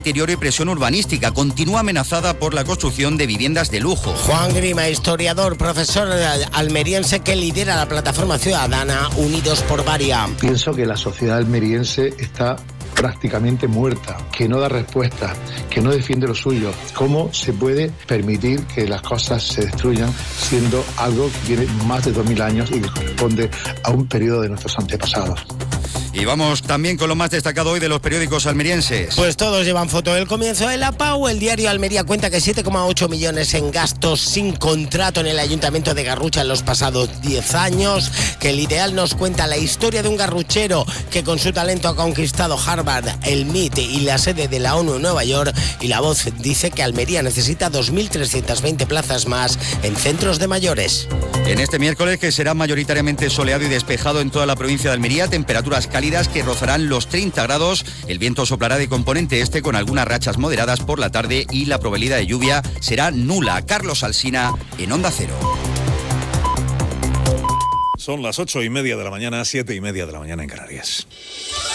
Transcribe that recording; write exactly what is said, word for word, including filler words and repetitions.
deterioro y presión urbanística. Continúa amenazada por la construcción de viviendas de lujo. Juan Grima, historiador, profesor almeriense que lidera la plataforma ciudadana Unidos por Varia. Pienso que la sociedad almeriense está prácticamente muerta, que no da respuesta, que no defiende lo suyo. ¿Cómo se puede permitir que las cosas se destruyan siendo algo que tiene más de dos mil años y que corresponde a un periodo de nuestros antepasados? Y vamos también con lo más destacado hoy de los periódicos almerienses. Pues todos llevan foto del comienzo de la PAU. El diario Almería cuenta que siete coma ocho millones en gastos sin contrato en el Ayuntamiento de Garrucha en los pasados diez años. Que el Ideal nos cuenta la historia de un garruchero que con su talento ha conquistado Harvard, el M I T y la sede de la ONU en Nueva York. Y La Voz dice que Almería necesita dos mil trescientas veinte plazas más en centros de mayores. En este miércoles, que será mayoritariamente soleado y despejado en toda la provincia de Almería, temperaturas cálidas que rozarán los treinta grados, el viento soplará de componente este con algunas rachas moderadas por la tarde y la probabilidad de lluvia será nula. Carlos Alsina, en Onda Cero. Son las ocho y media de la mañana, siete y media de la mañana en Canarias.